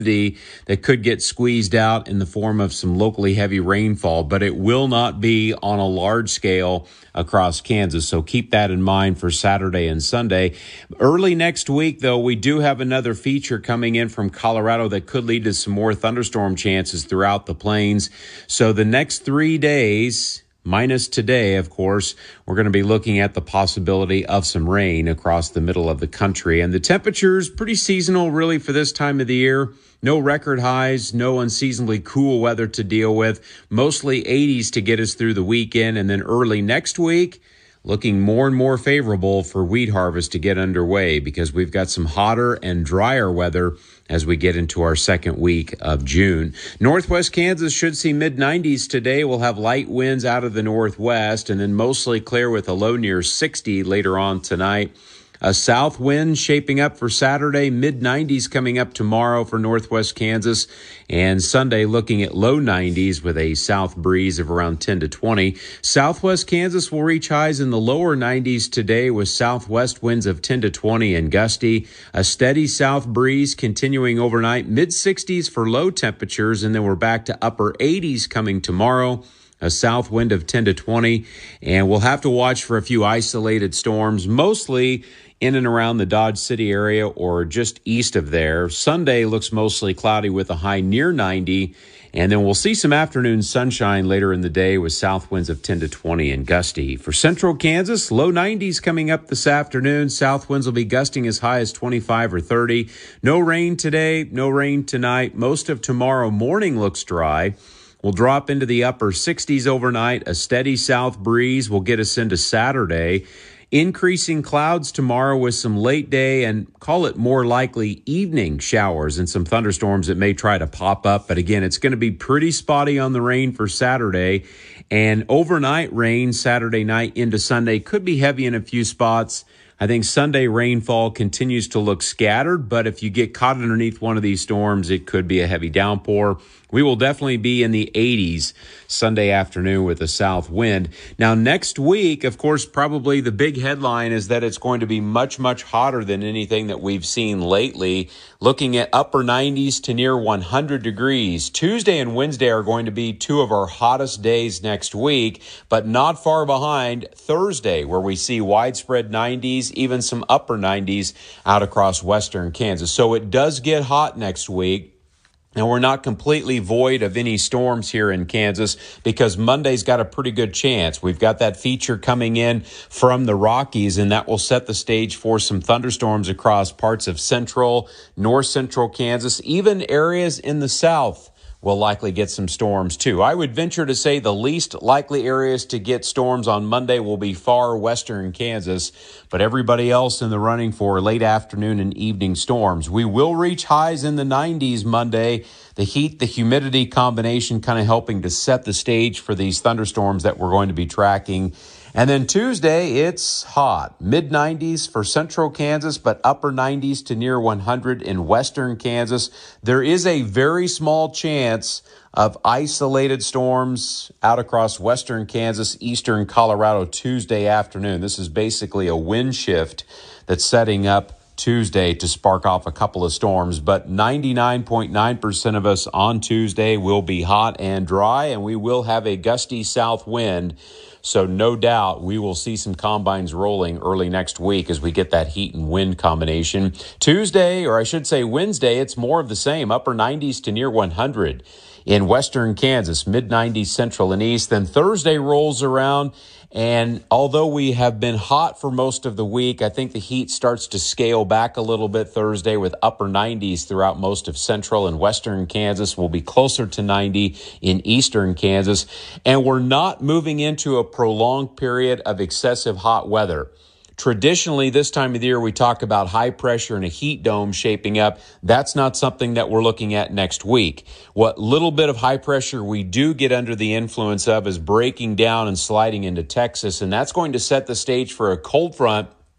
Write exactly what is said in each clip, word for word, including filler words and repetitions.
that could get squeezed out in the form of some locally heavy rainfall, but it will not be on a large scale across Kansas. So keep that in mind for Saturday and Sunday. Early next week, though, we do have another feature coming in from Colorado that could lead to some more thunderstorm chances throughout the plains. So the next three days, minus today, of course, we're going to be looking at the possibility of some rain across the middle of the country. And the temperatures, pretty seasonal really for this time of the year. No record highs, no unseasonably cool weather to deal with. Mostly eighties to get us through the weekend. And then early next week, looking more and more favorable for wheat harvest to get underway because we've got some hotter and drier weather as we get into our second week of June. Northwest Kansas should see mid nineties today. We'll have light winds out of the northwest and then mostly clear with a low near sixty later on tonight. A south wind shaping up for Saturday, mid nineties coming up tomorrow for Northwest Kansas, and Sunday looking at low nineties with a south breeze of around ten to twenty. Southwest Kansas will reach highs in the lower nineties today with southwest winds of ten to twenty and gusty. A steady south breeze continuing overnight, mid sixties for low temperatures, and then we're back to upper eighties coming tomorrow. A south wind of ten to twenty, and we'll have to watch for a few isolated storms, mostly in and around the Dodge City area or just east of there. Sunday looks mostly cloudy with a high near ninety, and then we'll see some afternoon sunshine later in the day with south winds of ten to twenty and gusty. For central Kansas, low nineties coming up this afternoon. South winds will be gusting as high as twenty-five or thirty. No rain today, no rain tonight. Most of tomorrow morning looks dry. We'll drop into the upper sixties overnight. A steady south breeze will get us into Saturday. Increasing clouds tomorrow with some late day and call it more likely evening showers and some thunderstorms that may try to pop up. But again, it's going to be pretty spotty on the rain for Saturday. And overnight rain Saturday night into Sunday could be heavy in a few spots. I think Sunday rainfall continues to look scattered, but if you get caught underneath one of these storms, it could be a heavy downpour. We will definitely be in the eighties Sunday afternoon with a south wind. Now, next week, of course, probably the big headline is that it's going to be much, much hotter than anything that we've seen lately, looking at upper nineties to near one hundred degrees. Tuesday and Wednesday are going to be two of our hottest days next week, but not far behind Thursday, where we see widespread nineties, even some upper nineties out across western Kansas. So it does get hot next week. And we're not completely void of any storms here in Kansas because Monday's got a pretty good chance. We've got that feature coming in from the Rockies, and that will set the stage for some thunderstorms across parts of central, north central Kansas, even areas in the south will likely get some storms too. I would venture to say the least likely areas to get storms on Monday will be far western Kansas, but everybody else in the running for late afternoon and evening storms. We will reach highs in the nineties Monday. The heat, the humidity combination kind of helping to set the stage for these thunderstorms that we're going to be tracking. And then Tuesday, it's hot. mid nineties for central Kansas, but upper nineties to near one hundred in western Kansas. There is a very small chance of isolated storms out across western Kansas, eastern Colorado Tuesday afternoon. This is basically a wind shift that's setting up Tuesday to spark off a couple of storms, but ninety-nine point nine percent of us on Tuesday will be hot and dry, and we will have a gusty south wind. So no doubt we will see some combines rolling early next week as we get that heat and wind combination. Tuesday, or I should say Wednesday, it's more of the same, upper nineties to near one hundred in western Kansas, mid nineties central and east. Then Thursday rolls around, and although we have been hot for most of the week, I think the heat starts to scale back a little bit Thursday with upper nineties throughout most of central and western Kansas. We'll be closer to ninety in eastern Kansas, and we're not moving into a prolonged period of excessive hot weather. Traditionally, this time of the year, we talk about high pressure and a heat dome shaping up. That's not something that we're looking at next week. What little bit of high pressure we do get under the influence of is breaking down and sliding into Texas, and that's going to set the stage for a cold front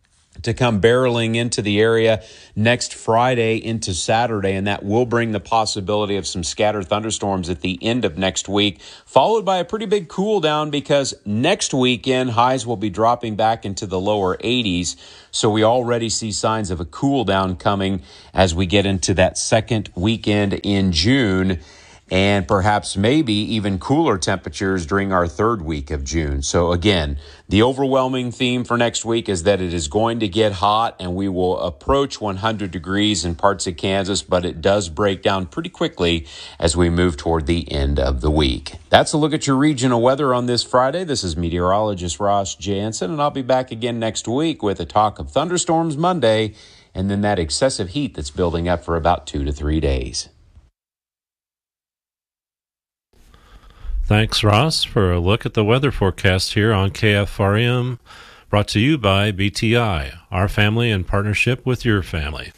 to come barreling into the area next Friday into Saturday, and that will bring the possibility of some scattered thunderstorms at the end of next week, followed by a pretty big cool down because next weekend highs will be dropping back into the lower eighties. So we already see signs of a cool down coming as we get into that second weekend in June, and perhaps maybe even cooler temperatures during our third week of June. So again, the overwhelming theme for next week is that it is going to get hot and we will approach one hundred degrees in parts of Kansas, but it does break down pretty quickly as we move toward the end of the week. That's a look at your regional weather on this Friday. This is meteorologist Ross Jansen, and I'll be back again next week with a talk of thunderstorms Monday and then that excessive heat that's building up for about two to three days. Thanks, Ross, for a look at the weather forecast here on K F R M, brought to you by B T I, our family in partnership with your family.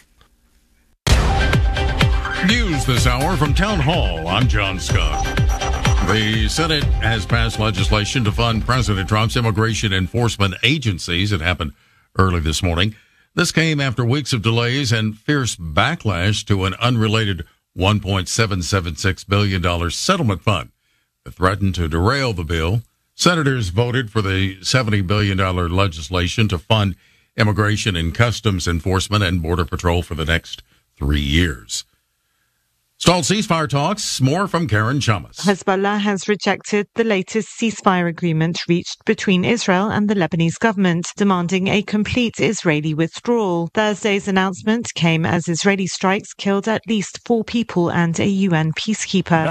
News this hour from Town Hall. I'm John Scott. The Senate has passed legislation to fund President Trump's immigration enforcement agencies. It happened early this morning. This came after weeks of delays and fierce backlash to an unrelated one point seven seven six billion dollars settlement fund that threatened to derail the bill. Senators voted for the seventy billion dollars legislation to fund immigration and customs enforcement and border patrol for the next three years. Stalled ceasefire talks. More from Karen Chamas. Hezbollah has rejected the latest ceasefire agreement reached between Israel and the Lebanese government, demanding a complete Israeli withdrawal. Thursday's announcement came as Israeli strikes killed at least four people and a U N peacekeeper.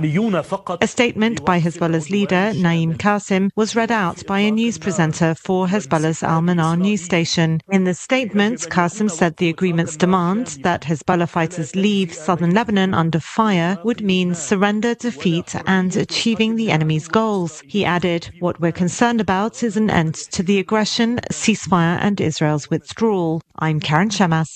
A statement by Hezbollah's leader, Naim Qasim, was read out by a news presenter for Hezbollah's Al-Manar news station. In the statement, Qasim said the agreement's demand that Hezbollah fighters leave southern Lebanon under fire would mean surrender, defeat, and achieving the enemy's goals. He added, "What we're concerned about is an end to the aggression, ceasefire, and Israel's withdrawal." I'm Karen Chamas.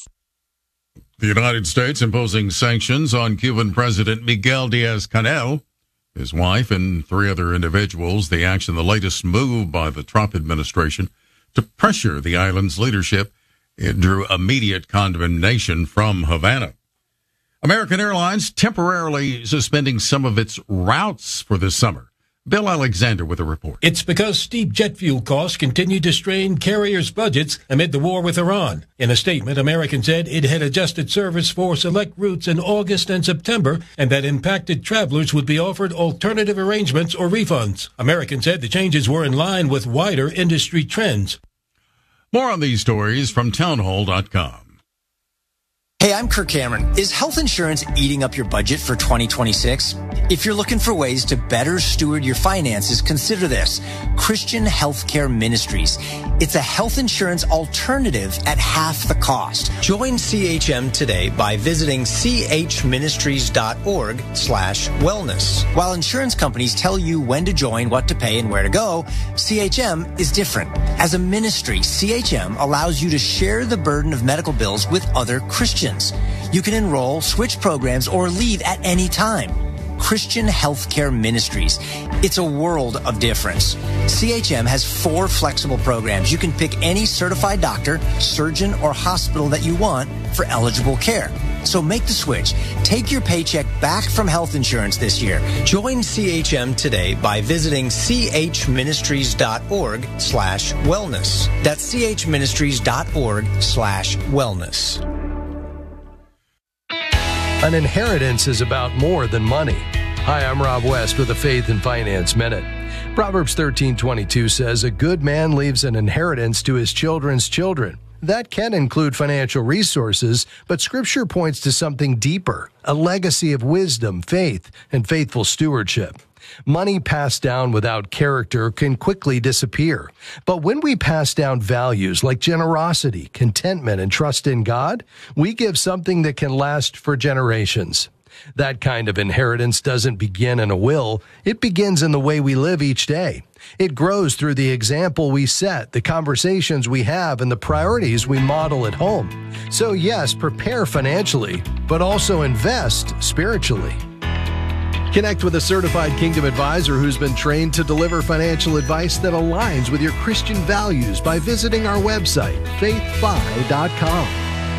The United States imposing sanctions on Cuban President Miguel Diaz-Canel, his wife, and three other individuals. The action, the latest move by the Trump administration to pressure the island's leadership. It drew immediate condemnation from Havana. American Airlines temporarily suspending some of its routes for this summer. Bill Alexander with a report. It's because steep jet fuel costs continue to strain carriers' budgets amid the war with Iran. In a statement, American said it had adjusted service for select routes in August and September, and that impacted travelers would be offered alternative arrangements or refunds. American said the changes were in line with wider industry trends. More on these stories from townhall dot com. Hey, I'm Kirk Cameron. Is health insurance eating up your budget for twenty twenty-six? If you're looking for ways to better steward your finances, consider this. Christian Healthcare Ministries. It's a health insurance alternative at half the cost. Join C H M today by visiting chministries.org slash wellness. While insurance companies tell you when to join, what to pay, and where to go, C H M is different. As a ministry, C H M allows you to share the burden of medical bills with other Christians. You can enroll, switch programs, or leave at any time. Christian Healthcare Ministries. It's a world of difference. C H M has four flexible programs. You can pick any certified doctor, surgeon, or hospital that you want for eligible care. So make the switch. Take your paycheck back from health insurance this year. Join C H M today by visiting chministries.org slash wellness. That's chministries.org slash wellness. An inheritance is about more than money. Hi, I'm Rob West with a Faith and Finance Minute. Proverbs thirteen twenty-two says, "A good man leaves an inheritance to his children's children." That can include financial resources, but Scripture points to something deeper, a legacy of wisdom, faith, and faithful stewardship. Money passed down without character can quickly disappear. But when we pass down values like generosity, contentment, and trust in God, we give something that can last for generations. That kind of inheritance doesn't begin in a will. It begins in the way we live each day. It grows through the example we set, the conversations we have, and the priorities we model at home. So yes, prepare financially, but also invest spiritually. K Connect with a certified Kingdom advisor who's been trained to deliver financial advice that aligns with your Christian values by visiting our website, faith fi dot com.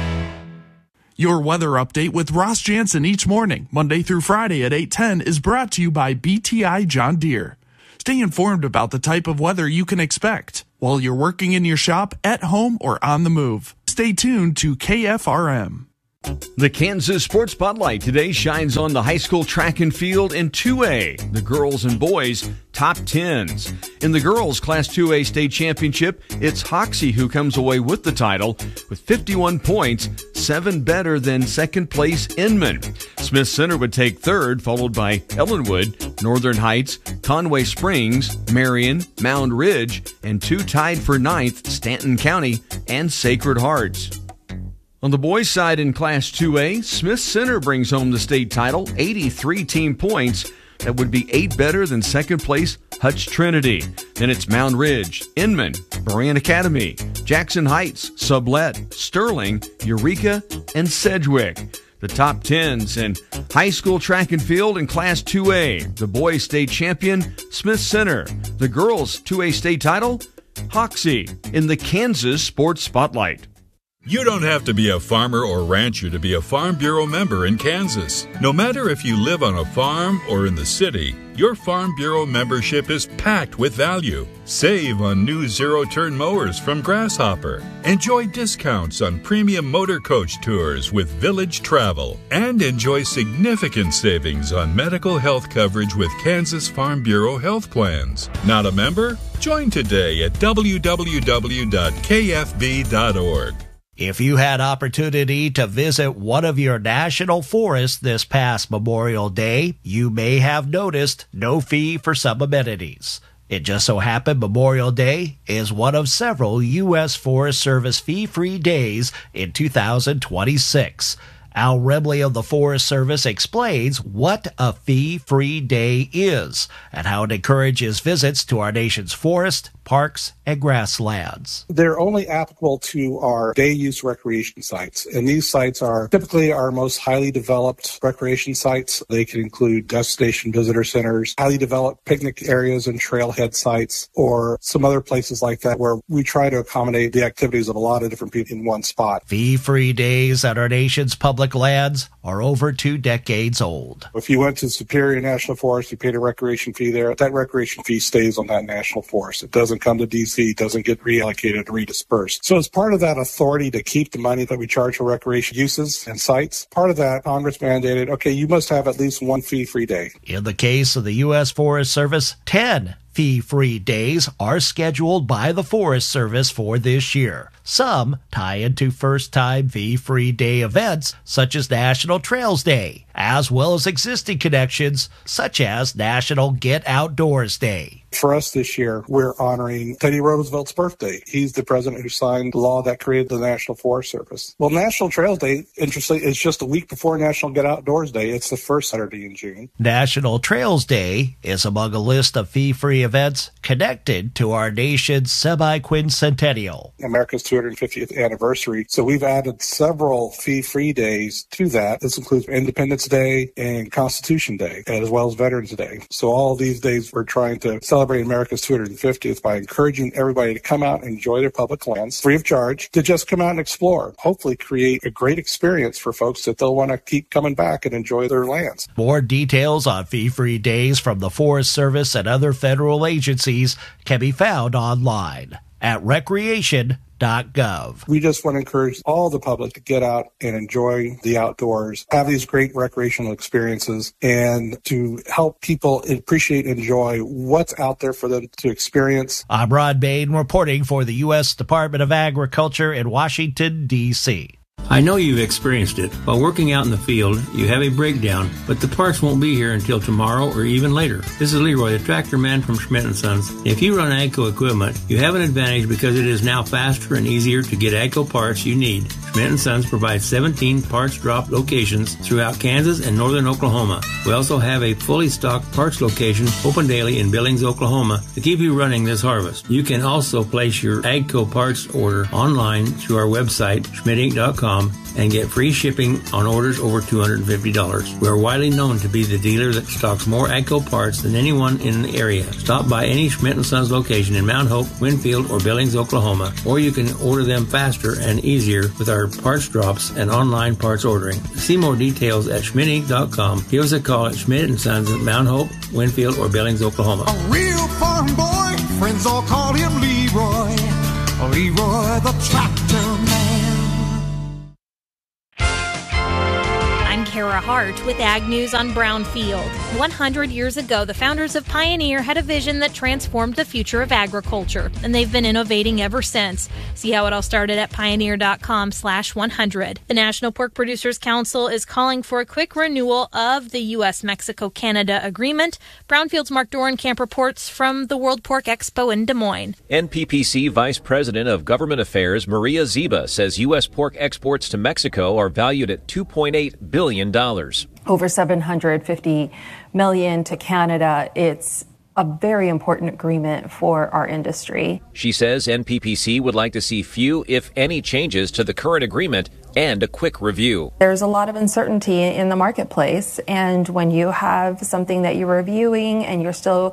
Your weather update with Ross Jansen each morning, Monday through Friday at eight ten, is brought to you by B T I John Deere. Stay informed about the type of weather you can expect while you're working in your shop, at home, or on the move. Stay tuned to K F R M. The Kansas Sports Spotlight today shines on the high school track and field in two A, the girls and boys top tens. In the girls Class two A state championship, it's Hoxie who comes away with the title with fifty-one points, seven better than second place Inman. Smith Center would take third, followed by Ellenwood, Northern Heights, Conway Springs, Marion, Mound Ridge, and two tied for ninth, Stanton County and Sacred Hearts. On the boys' side in Class two A, Smith Center brings home the state title, eighty-three team points. That would be eight better than second place Hutch Trinity. Then it's Mound Ridge, Inman, Berean Academy, Jackson Heights, Sublette, Sterling, Eureka, and Sedgwick. The top tens in high school track and field in Class two A. The boys' state champion, Smith Center. The girls' two A state title, Hoxie, in the Kansas Sports Spotlight. You don't have to be a farmer or rancher to be a Farm Bureau member in Kansas. No matter if you live on a farm or in the city, your Farm Bureau membership is packed with value. Save on new zero-turn mowers from Grasshopper. Enjoy discounts on premium motor coach tours with Village Travel. And enjoy significant savings on medical health coverage with Kansas Farm Bureau health plans. Not a member? Join today at w w w dot k f b dot org. If you had opportunity to visit one of your national forests this past Memorial Day, you may have noticed no fee for some amenities. It just so happened Memorial Day is one of several U S Forest Service fee-free days in two thousand twenty-six. Al Remley of the Forest Service explains what a fee-free day is and how it encourages visits to our nation's forests, parks, and grasslands. They're only applicable to our day-use recreation sites, and these sites are typically our most highly developed recreation sites. They can include destination visitor centers, highly developed picnic areas and trailhead sites, or some other places like that where we try to accommodate the activities of a lot of different people in one spot. Fee-free days at our nation's public lands are over two decades old. If you went to Superior National Forest, you paid a recreation fee there, that recreation fee stays on that national forest. It doesn't come to D C, doesn't get reallocated or redispersed. So as part of that authority to keep the money that we charge for recreation uses and sites, part of that Congress mandated, okay, you must have at least one fee-free day. In the case of the U S Forest Service, ten fee-free days are scheduled by the Forest Service for this year. Some tie into first-time fee-free day events such as National Trails Day, as well as existing connections such as National Get Outdoors Day. For us this year, we're honoring Teddy Roosevelt's birthday. He's the president who signed the law that created the National Forest Service. Well, National Trails Day, interestingly, is just a week before National Get Outdoors Day. It's the first Saturday in June. National Trails Day is among a list of fee-free events connected to our nation's semi-quincentennial. America's two hundred fiftieth anniversary. So we've added several fee-free days to that. This includes Independence Day and Constitution Day, as well as Veterans Day. So all of these days we're trying to celebrate America's two hundred fiftieth by encouraging everybody to come out and enjoy their public lands free of charge, to just come out and explore, hopefully create a great experience for folks that they'll want to keep coming back and enjoy their lands. More details on fee-free days from the Forest Service and other federal agencies can be found online at recreation dot gov. We just want to encourage all the public to get out and enjoy the outdoors, have these great recreational experiences, and to help people appreciate and enjoy what's out there for them to experience. I'm Rod Bain reporting for the U S Department of Agriculture in Washington, D C I know you've experienced it. While working out in the field, you have a breakdown, but the parts won't be here until tomorrow or even later. This is Leroy, the tractor man from Schmidt and Sons. If you run AGCO equipment, you have an advantage because it is now faster and easier to get AGCO parts you need. Schmidt and Sons provides seventeen parts drop locations throughout Kansas and northern Oklahoma. We also have a fully stocked parts location open daily in Billings, Oklahoma to keep you running this harvest. You can also place your AGCO parts order online through our website, schmidt inc dot com. com and get free shipping on orders over two hundred fifty dollars. We are widely known to be the dealer that stocks more AGCO parts than anyone in the area. Stop by any Schmidt and Sons location in Mount Hope, Winfield, or Billings, Oklahoma, or you can order them faster and easier with our parts drops and online parts ordering. See more details at schmidt inc dot com. Give us a call at Schmidt and Sons at Mount Hope, Winfield, or Billings, Oklahoma. A real farm boy, friends all call him Leroy. Leroy the tractor man. I'm Kara Hart with Ag News on Brownfield. one hundred years ago, the founders of Pioneer had a vision that transformed the future of agriculture, and they've been innovating ever since. See how it all started at pioneer.com slash 100. The National Pork Producers Council is calling for a quick renewal of the U S Mexico Canada agreement. Brownfield's Mark Dorenkamp reports from the World Pork Expo in Des Moines. N P P C Vice President of Government Affairs Maria Ziba says U S pork exports to Mexico are valued at two point eight billion dollars. Over seven hundred fifty million dollars to Canada. It's a very important agreement for our industry. She says N P P C would like to see few, if any, changes to the current agreement and a quick review. There's a lot of uncertainty in the marketplace, and when you have something that you're reviewing and you're still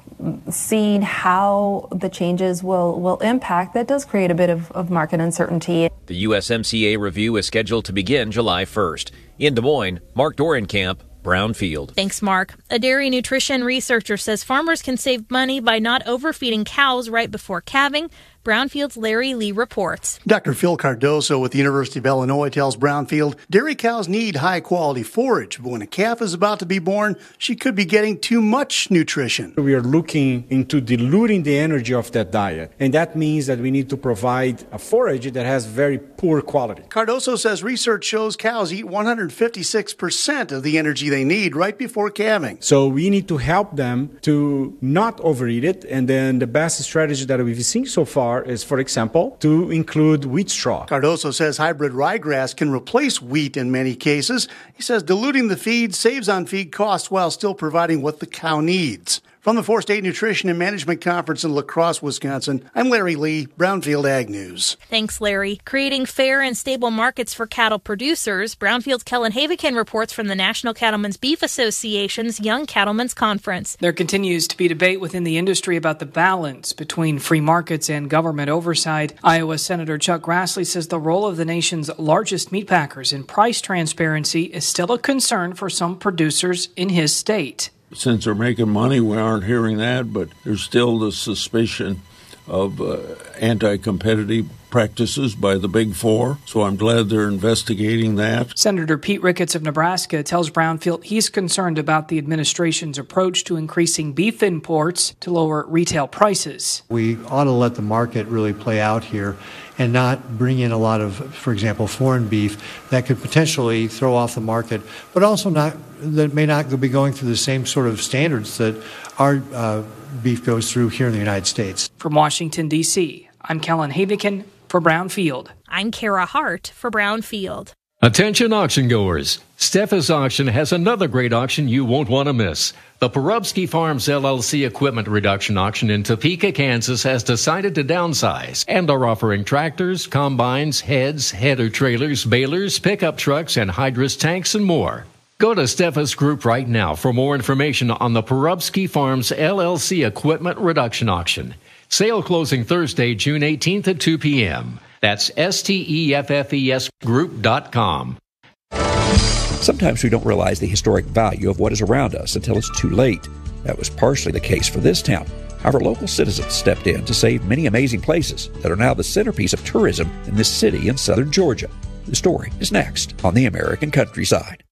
seeing how the changes will, will impact, that does create a bit of, of market uncertainty. The U S M C A review is scheduled to begin July first. In Des Moines, Mark Dorenkamp, Brownfield. Thanks, Mark. A dairy nutrition researcher says farmers can save money by not overfeeding cows right before calving. Brownfield's Larry Lee reports. Doctor Phil Cardoso with the University of Illinois tells Brownfield dairy cows need high-quality forage, but when a calf is about to be born, she could be getting too much nutrition. We are looking into diluting the energy of that diet, and that means that we need to provide a forage that has very poor quality. Cardoso says research shows cows eat one hundred fifty-six percent of the energy they need right before calving. So we need to help them to not overeat it, and then the best strategy that we've seen so far is, for example, to include wheat straw. Cardoso says hybrid ryegrass can replace wheat in many cases. He says diluting the feed saves on feed costs while still providing what the cow needs. From the four-state Nutrition and Management Conference in La Crosse, Wisconsin, I'm Larry Lee, Brownfield Ag News. Thanks, Larry. Creating fair and stable markets for cattle producers, Brownfield's Kellen Havikin reports from the National Cattlemen's Beef Association's Young Cattlemen's Conference. There continues to be debate within the industry about the balance between free markets and government oversight. Iowa Senator Chuck Grassley says the role of the nation's largest meat packers in price transparency is still a concern for some producers in his state. Since they're making money, we aren't hearing that, but there's still the suspicion of uh, anti-competitive practices by the Big Four, so I'm glad they're investigating that. Senator Pete Ricketts of Nebraska tells Brownfield he's concerned about the administration's approach to increasing beef imports to lower retail prices. We ought to let the market really play out here and not bring in a lot of, for example, foreign beef that could potentially throw off the market, but also not that may not be going through the same sort of standards that our uh, beef goes through here in the United States. From Washington, D C, I'm Kellen Havikin for Brownfield. I'm Kara Hart for Brownfield. Attention auction goers. Steffes Auction has another great auction you won't want to miss. The Porubsky Farms L L C Equipment Reduction Auction in Topeka, Kansas has decided to downsize and are offering tractors, combines, heads, header trailers, balers, pickup trucks, and hydrous tanks and more. Go to Steffes Group right now for more information on the Porubsky Farms L L C Equipment Reduction Auction. Sale closing Thursday, June eighteenth at two p.m. That's S T E F F E S group dot com. Sometimes we don't realize the historic value of what is around us until it's too late. That was partially the case for this town. However, local citizens stepped in to save many amazing places that are now the centerpiece of tourism in this city in southern Georgia. The story is next on the American Countryside.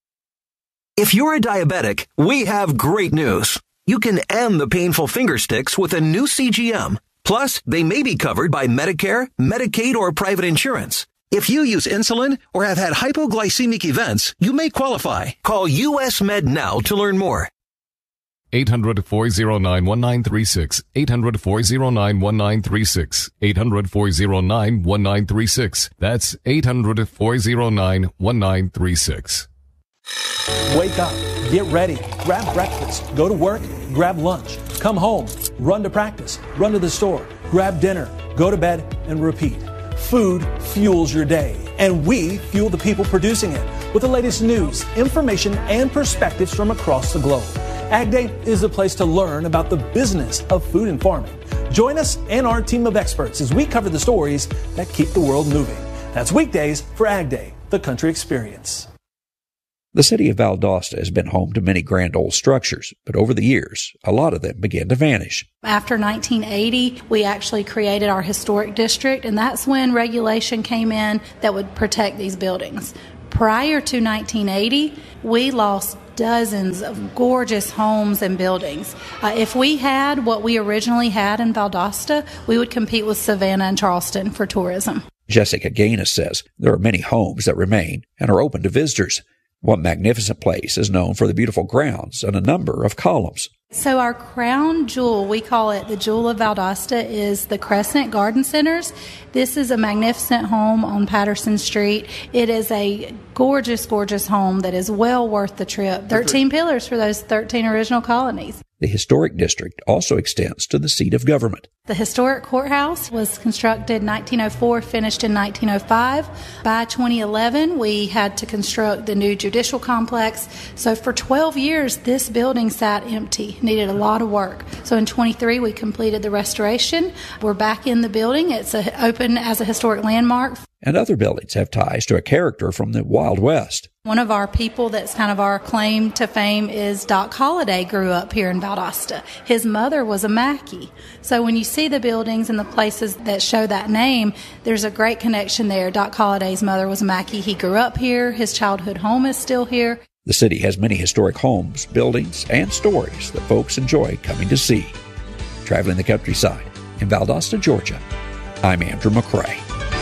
If you're a diabetic, we have great news. You can end the painful finger sticks with a new C G M. Plus, they may be covered by Medicare, Medicaid, or private insurance. If you use insulin or have had hypoglycemic events, you may qualify. Call U S Med now to learn more. eight hundred, four oh nine, one nine three six. eight hundred, four oh nine, one nine three six. eight hundred, four oh nine, one nine three six. That's eight hundred, four oh nine, one nine three six. Wake up, get ready, grab breakfast, go to work, grab lunch, come home, run to practice, run to the store, grab dinner, go to bed, and repeat. Food fuels your day, and we fuel the people producing it with the latest news, information, and perspectives from across the globe. Ag Day is the place to learn about the business of food and farming. Join us and our team of experts as we cover the stories that keep the world moving. That's weekdays for Ag Day, the country experience. The city of Valdosta has been home to many grand old structures, but over the years, a lot of them began to vanish. After nineteen eighty, we actually created our historic district, and that's when regulation came in that would protect these buildings. Prior to nineteen eighty, we lost dozens of gorgeous homes and buildings. Uh, if we had what we originally had in Valdosta, we would compete with Savannah and Charleston for tourism. Jessica Gaines says there are many homes that remain and are open to visitors. One magnificent place is known for the beautiful grounds and a number of columns. So our crown jewel, we call it the Jewel of Valdosta, is the Crescent Garden Centers. This is a magnificent home on Patterson Street. It is a gorgeous, gorgeous home that is well worth the trip. thirteen pillars for those thirteen original colonies. The historic district also extends to the seat of government. The historic courthouse was constructed in nineteen oh four, finished in nineteen oh five. By twenty eleven, we had to construct the new judicial complex. So for twelve years, this building sat empty, needed a lot of work. So in twenty-three, we completed the restoration. We're back in the building. It's a, open as a historic landmark. And other buildings have ties to a character from the Wild West. One of our people that's kind of our claim to fame is Doc Holliday grew up here in Valdosta. His mother was a Mackey. So when you see the buildings and the places that show that name, there's a great connection there. Doc Holliday's mother was a Mackey. He grew up here. His childhood home is still here. The city has many historic homes, buildings, and stories that folks enjoy coming to see. Traveling the countryside in Valdosta, Georgia, I'm Andrew McCrae.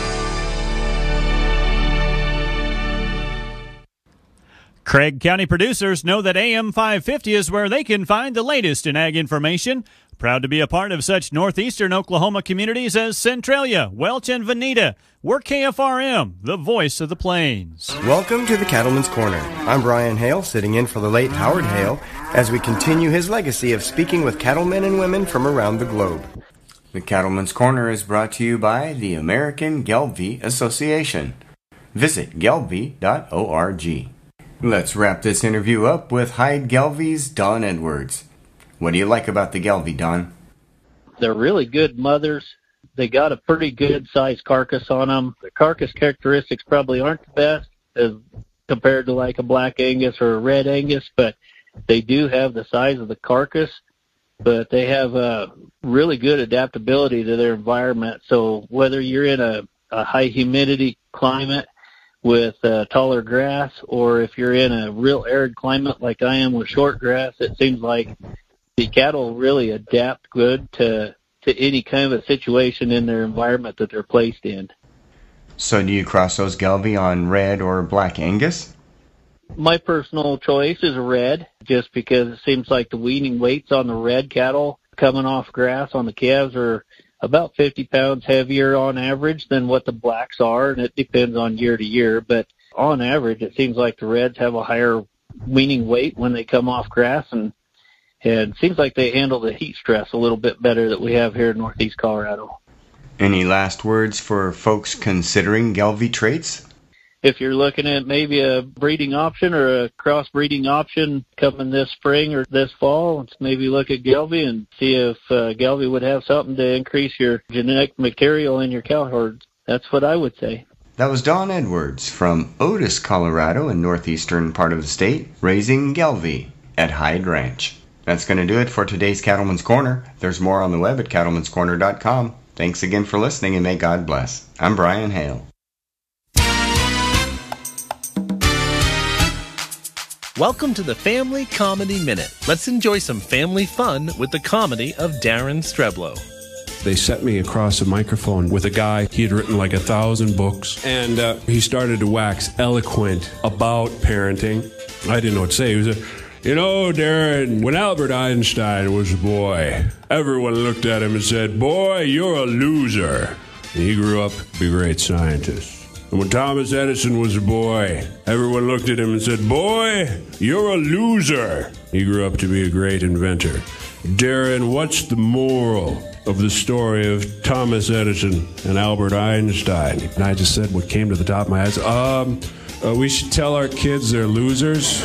Craig County producers know that A M five fifty is where they can find the latest in ag information. Proud to be a part of such northeastern Oklahoma communities as Centralia, Welch, and Veneta. We're K F R M, the voice of the plains. Welcome to the Cattleman's Corner. I'm Brian Hale, sitting in for the late Howard Hale, as we continue his legacy of speaking with cattlemen and women from around the globe. The Cattleman's Corner is brought to you by the American Gelbvieh Association. Visit gelbvieh dot org. Let's wrap this interview up with Hyde Gelbvieh's Don Edwards. What do you like about the Gelbvieh, Don? They're really good mothers. They got a pretty good sized carcass on them. The carcass characteristics probably aren't the best as compared to like a black Angus or a red Angus, but they do have the size of the carcass, but they have a really good adaptability to their environment. So whether you're in a, a high humidity climate with uh, taller grass, or if you're in a real arid climate like I am with short grass, it seems like the cattle really adapt good to to any kind of a situation in their environment that they're placed in. So do you cross those Gelbvieh on red or black Angus? My personal choice is red, just because it seems like the weaning weights on the red cattle coming off grass on the calves are about fifty pounds heavier on average than what the blacks are, and it depends on year to year. But on average, it seems like the reds have a higher weaning weight when they come off grass, and, and it seems like they handle the heat stress a little bit better that we have here in northeast Colorado. Any last words for folks considering Gelbvieh traits? If you're looking at maybe a breeding option or a crossbreeding option coming this spring or this fall, let's maybe look at Gelbvieh and see if uh, Gelbvieh would have something to increase your genetic material in your cow herds. That's what I would say. That was Don Edwards from Otis, Colorado, in northeastern part of the state, raising Gelbvieh at Hyde Ranch. That's going to do it for today's Cattleman's Corner. There's more on the web at cattleman's corner dot com. Thanks again for listening, and may God bless. I'm Brian Hale. Welcome to the Family Comedy Minute. Let's enjoy some family fun with the comedy of Darren Streblow. They set me across a microphone with a guy. He had written like a thousand books, and uh, he started to wax eloquent about parenting. I didn't know what to say. He was a, you know, Darren, when Albert Einstein was a boy, everyone looked at him and said, boy, you're a loser. And he grew up to be a great scientist. And when Thomas Edison was a boy, everyone looked at him and said, boy, you're a loser. He grew up to be a great inventor. Darren, what's the moral of the story of Thomas Edison and Albert Einstein. And I just said what came to the top of my head. Um, uh, we should tell our kids they're losers.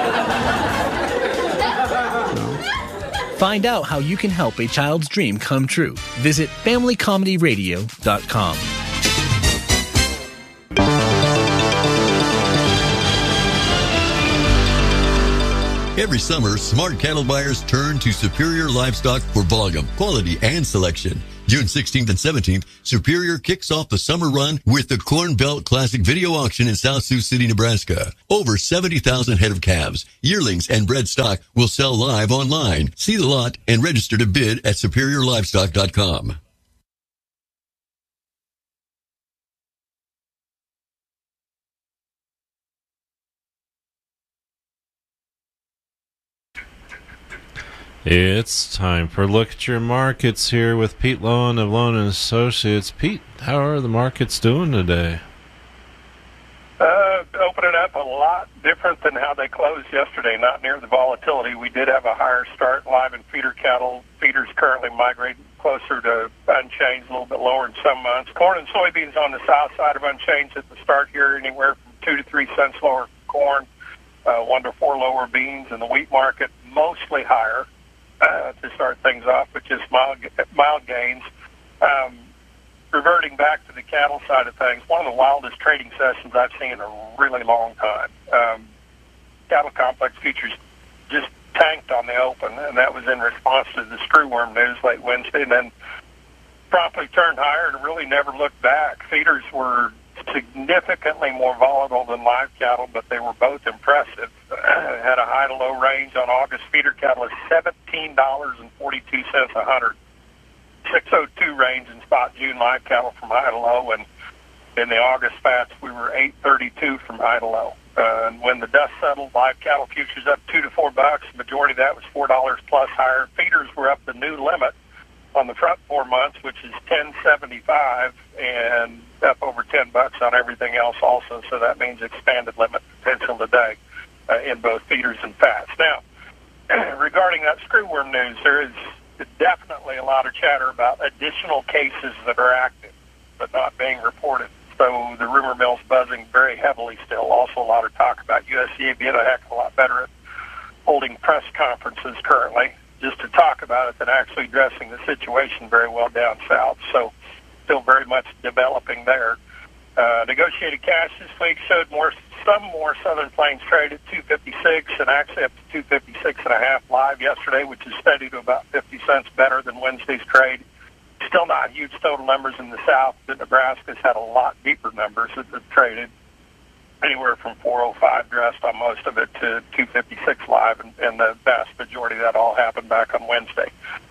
Find out how you can help a child's dream come true. Visit family comedy radio dot com. Every summer, smart cattle buyers turn to Superior Livestock for volume, quality, and selection. June sixteenth and seventeenth, Superior kicks off the summer run with the Corn Belt Classic Video Auction in South Sioux City, Nebraska. Over seventy thousand head of calves, yearlings, and bred stock will sell live online. See the lot and register to bid at superior livestock dot com. It's time for Look at Your Markets here with Pete Lowen of Lowen and Associates. Pete, how are the markets doing today? Uh, opening up a lot different than how they closed yesterday, not near the volatility. We did have a higher start live in feeder cattle. Feeders currently migrating closer to unchanged, a little bit lower in some months. Corn and soybeans on the south side of unchanged at the start here, anywhere from two to three cents lower corn, uh, one to four lower beans, and the wheat market mostly higher. Uh, to start things off with just mild, mild gains. Um, reverting back to the cattle side of things, one of the wildest trading sessions I've seen in a really long time. Um, cattle complex futures just tanked on the open, and that was in response to the screwworm news late Wednesday, and then promptly turned higher and really never looked back. Feeders were significantly more volatile than live cattle, but they were both impressive. Had a high to low range on August feeder cattle of seventeen dollars and forty-two cents a hundred. six oh two range in spot June live cattle from high to low, and in the August fats we were eight thirty-two from high to low. Uh, and when the dust settled, live cattle futures up two to four bucks. The majority of that was four dollars plus higher. Feeders were up the new limit on the front four months, which is ten seventy-five, and up over ten bucks on everything else also. So that means expanded limit potential today uh, in both feeders and fats. Now, regarding that screwworm news, there is definitely a lot of chatter about additional cases that are active but not being reported. So the rumor mill's buzzing very heavily still. Also a lot of talk about U S D A being a heck of a lot better at holding press conferences currently just to talk about it than actually addressing the situation very well down south. So still very much developing there. Uh, negotiated cash this week showed more, some more Southern Plains trade at two fifty-six and actually up to two fifty-six and a half live yesterday, which is steady to about fifty cents better than Wednesday's trade. Still not huge total numbers in the south, but Nebraska's had a lot deeper numbers that have traded anywhere from four oh five dressed on most of it to two fifty-six live, and, and the vast majority of that all happened back on Wednesday.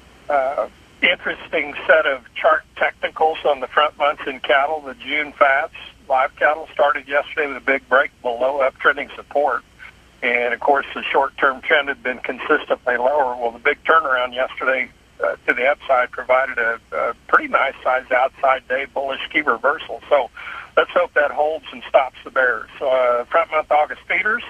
Uh, interesting set of chart technicals on the front months in cattle. The June fats, live cattle, started yesterday with a big break below uptrending support. And, of course, the short-term trend had been consistently lower. Well, the big turnaround yesterday uh, to the upside provided a, a pretty nice-sized outside day bullish key reversal. So let's hope that holds and stops the bears. So uh, front-month August feeders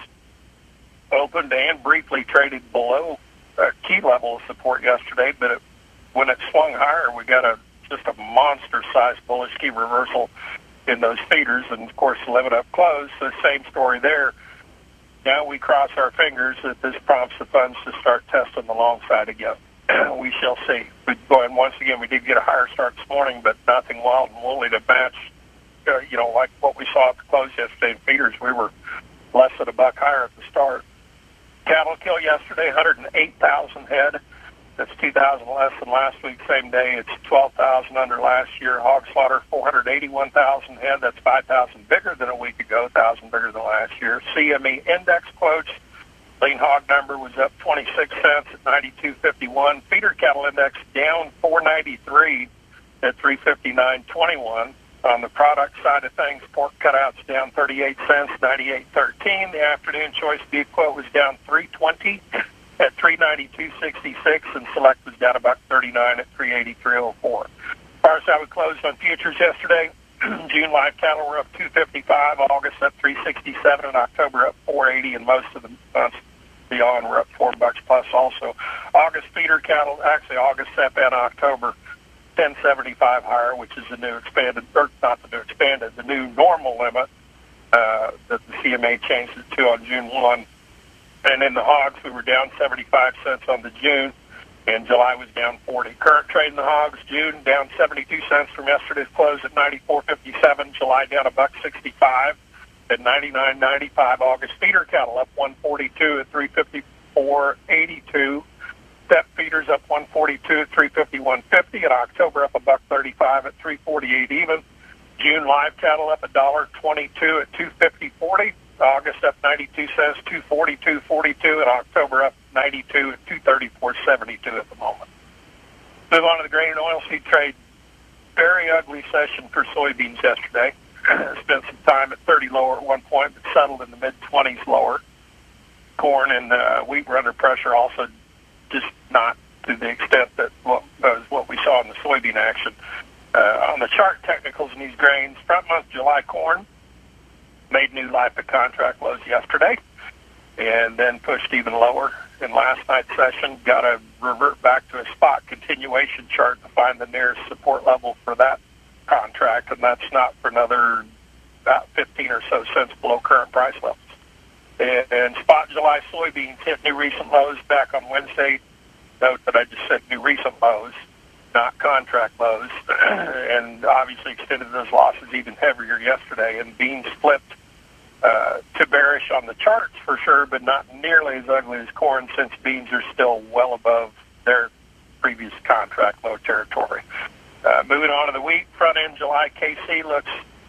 opened and briefly traded below a key level of support yesterday, but it, when it swung higher, we got a just a monster-sized bullish key reversal in those feeders, and, of course, the limit up close. So same story there. Now we cross our fingers that this prompts the funds to start testing the long side again. We shall see. We, and once again, we did get a higher start this morning, but nothing wild and woolly to match, uh, you know, like what we saw at the close yesterday in feeders. We were less than a buck higher at the start. Cattle kill yesterday, one hundred eight thousand head. That's two thousand less than last week. Same day, it's twelve thousand under last year. Hog slaughter, four hundred eighty-one thousand head. That's five thousand bigger than a week ago, one thousand bigger than last year. C M E index quotes, lean hog number was up twenty-six cents at ninety-two fifty-one. Feeder cattle index down four ninety-three at three fifty-nine twenty-one. On the product side of things, pork cutouts down thirty-eight cents, ninety-eight thirteen. The afternoon choice beef quote was down three twenty at three ninety-two sixty-six, and select was down about thirty-nine at three eighty-three oh four. As far as how we closed on futures yesterday, June live cattle were up two fifty-five, August up three sixty-seven, and October up four eighty, and most of the months beyond were up four bucks plus also. August feeder cattle, actually August, Sep, and October ten seventy-five higher, which is the new expanded, or not the new expanded, the new normal limit uh, that the C M A changed it to on June first. And in the hogs, we were down seventy-five cents on the June, and July was down forty. Current trade in the hogs, June down seventy-two cents from yesterday's close at ninety-four fifty-seven. July down a buck sixty-five at ninety-nine ninety-five. August feeder cattle up one forty-two at three fifty-four eighty-two. Step feeders up one forty-two at three fifty-one fifty. And October up a buck thirty-five at three forty-eight even. June live cattle up a dollar twenty-two at two fifty forty. August up ninety-two cents, two forty-two forty-two, and October up ninety-two at two thirty-four seventy-two at the moment. Move on to the grain and oilseed trade. Very ugly session for soybeans yesterday. Spent some time at thirty lower at one point, but settled in the mid twenties lower. Corn and uh, wheat were under pressure, also just not to the extent that what was what we saw in the soybean action. Uh, on the chart technicals in these grains, front month July corn made new life of contract lows yesterday, and then pushed even lower in last night's session. Got to revert back to a spot continuation chart to find the nearest support level for that contract, and that's not for another about fifteen or so cents below current price levels. And, and spot July soybeans hit new recent lows back on Wednesday. Note that I just said new recent lows, not contract lows, and obviously extended those losses even heavier yesterday. And beans flipped Uh, to bearish on the charts for sure, but not nearly as ugly as corn, since beans are still well above their previous contract low territory. Uh, moving on to the wheat, front end July K C looks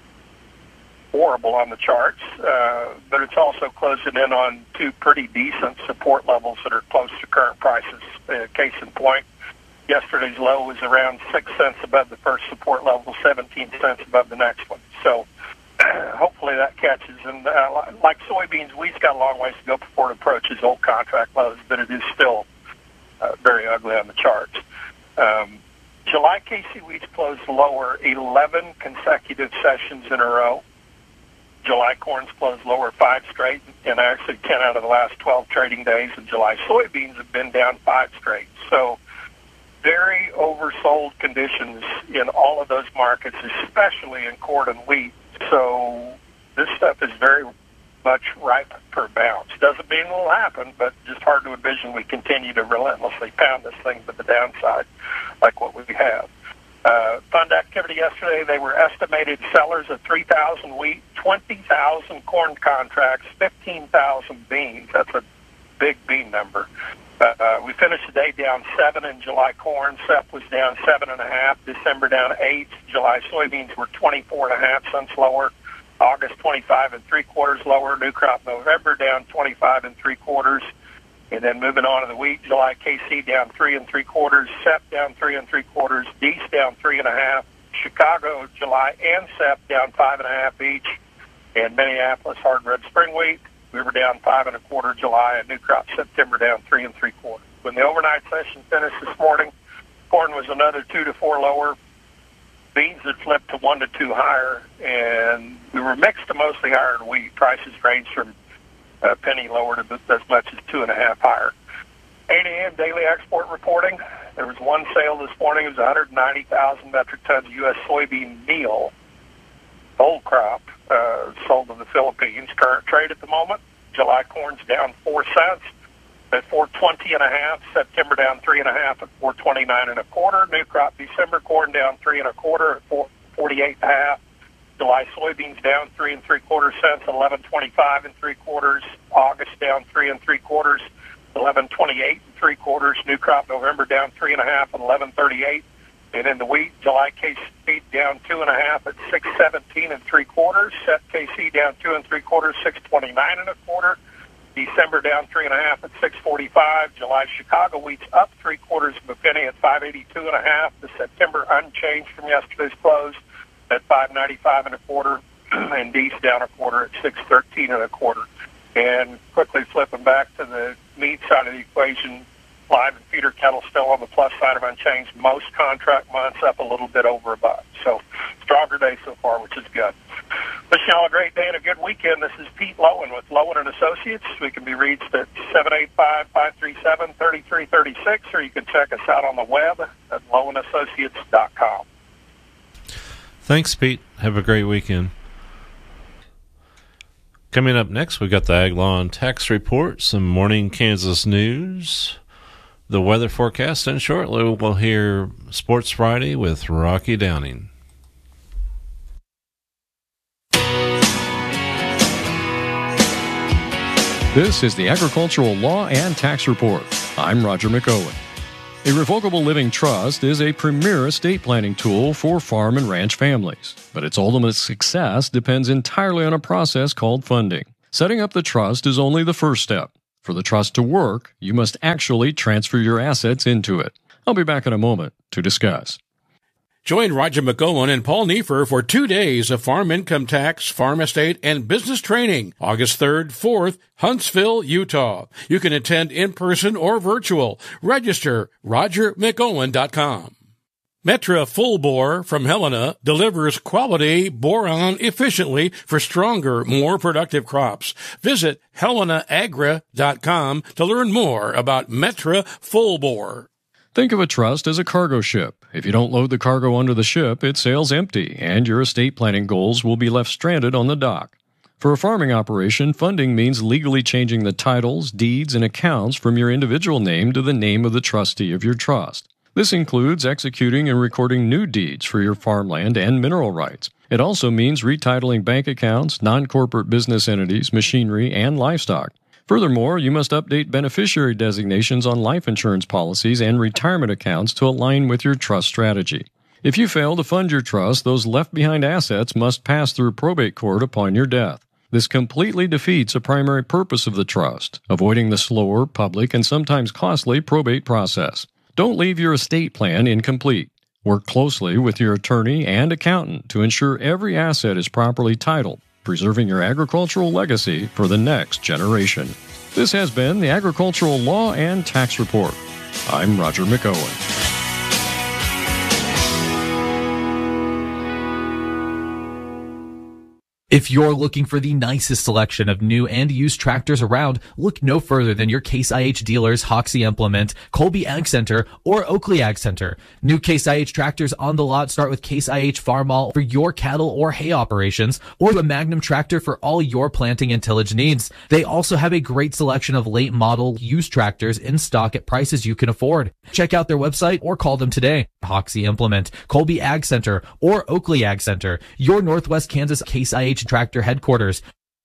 horrible on the charts, uh, but it's also closing in on two pretty decent support levels that are close to current prices. Uh, case in point, yesterday's low was around six cents above the first support level, seventeen cents above the next one. So hopefully that catches. And uh, like soybeans, wheat's got a long ways to go before it approaches old contract lows, but it is still uh, very ugly on the charts. Um, July K C wheats closed lower eleven consecutive sessions in a row. July corns closed lower five straight, and actually ten out of the last twelve trading days. And July soybeans have been down five straight. So very oversold conditions in all of those markets, especially in corn and wheat. So this stuff is very much ripe for bounce. Doesn't mean it will happen, but just hard to envision we continue to relentlessly pound this thing to the downside like what we have. Uh, fund activity yesterday, they were estimated sellers of three thousand wheat, twenty thousand corn contracts, fifteen thousand beans. That's a big bean number. Uh, uh, we finished the day down seven in July corn. S E P was down seven and a half. December down eight. July soybeans were twenty-four and a half cents lower. August twenty-five and three quarters lower. New crop November down twenty-five and three quarters. And then moving on to the wheat, July K C down three and three quarters. S E P down three and three quarters. D E A S down three and a half. Chicago, July and S E P down five and a half each. And Minneapolis hard red spring wheat, we were down five and a quarter July, and new crop September down three and three quarters. When the overnight session finished this morning, corn was another two to four lower. Beans had flipped to one to two higher, and we were mixed to mostly higher in wheat. Prices ranged from a penny lower to as much as two and a half higher. eight a.m. daily export reporting. There was one sale this morning. It was one hundred ninety thousand metric tons of U S soybean meal, old crop, uh, sold in the Philippines. Current trade at the moment, July corn's down four cents at four twenty and a half. September down three and a half at four twenty-nine and a quarter. New crop December corn down three and a quarter at four forty-eight and a half. July soybeans down three and three quarter cents, eleven twenty-five and three quarters. August down three and three quarters, eleven twenty-eight and three quarters. New crop November down three and a half at eleven thirty-eight. And in the wheat, July K C down two and a half at six seventeen and three quarters. Set K C down two and three quarters, six twenty-nine and a quarter. December down three and a half at six forty-five. July Chicago wheat's up three quarters of a penny at five eighty-two and a half. The September unchanged from yesterday's close at five ninety-five and a quarter, and D E A S down a quarter at six thirteen and a quarter. And quickly flipping back to the meat side of the equation, live and feeder cattle still on the plus side of unchanged. Most contract months up a little bit over a buck. So stronger day so far, which is good. Wishing y'all a great day and a good weekend. This is Pete Lowen with Lowen and Associates. We can be reached at seven eight five, five three seven, three three three six, or you can check us out on the web at lowen associates dot com. Thanks, Pete. Have a great weekend. Coming up next, we got the Ag Law and Tax Report, some morning Kansas news, the weather forecast, and shortly we'll hear Sports Friday with Rocky Downing. This is the Agricultural Law and Tax Report. I'm Roger McOwen. A revocable living trust is a premier estate planning tool for farm and ranch families, but its ultimate success depends entirely on a process called funding. Setting up the trust is only the first step. For the trust to work, you must actually transfer your assets into it. I'll be back in a moment to discuss. Join Roger McOwen and Paul Neefer for two days of farm income tax, farm estate, and business training, August third, fourth, Huntsville, Utah. You can attend in person or virtual. Register roger mcowen dot com. Metra Full Bore from Helena delivers quality boron efficiently for stronger, more productive crops. Visit helena agra dot com to learn more about Metra Full Bore. Think of a trust as a cargo ship. If you don't load the cargo onto the ship, it sails empty, and your estate planning goals will be left stranded on the dock. For a farming operation, funding means legally changing the titles, deeds, and accounts from your individual name to the name of the trustee of your trust. This includes executing and recording new deeds for your farmland and mineral rights. It also means retitling bank accounts, non-corporate business entities, machinery, and livestock. Furthermore, you must update beneficiary designations on life insurance policies and retirement accounts to align with your trust strategy. If you fail to fund your trust, those left-behind assets must pass through probate court upon your death. This completely defeats a primary purpose of the trust, avoiding the slower, public, and sometimes costly probate process. Don't leave your estate plan incomplete. Work closely with your attorney and accountant to ensure every asset is properly titled, preserving your agricultural legacy for the next generation. This has been the Agricultural Law and Tax Report. I'm Roger McOwen. If you're looking for the nicest selection of new and used tractors around, look no further than your Case I H dealers Hoxie Implement, Colby Ag Center, or Oakley Ag Center. New Case I H tractors on the lot start with Case I H Farm All for your cattle or hay operations, or a Magnum tractor for all your planting and tillage needs. They also have a great selection of late model used tractors in stock at prices you can afford. Check out their website or call them today. Hoxie Implement, Colby Ag Center, or Oakley Ag Center, your Northwest Kansas Case I H Tractor headquarters.